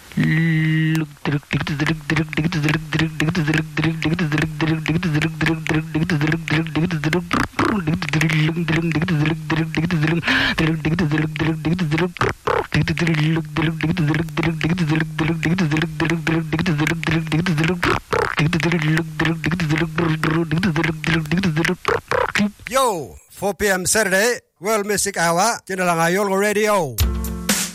Yo, 4 p.m. Saturday, World Music Hour, trên là Ngayol Radio.